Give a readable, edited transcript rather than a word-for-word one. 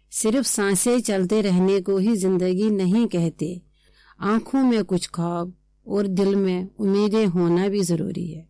सिर्फ सांसें चलते रहने को ही जिंदगी नहीं कहते। आंखों में कुछ ख्वाब और दिल में उम्मीदें होना भी जरूरी है।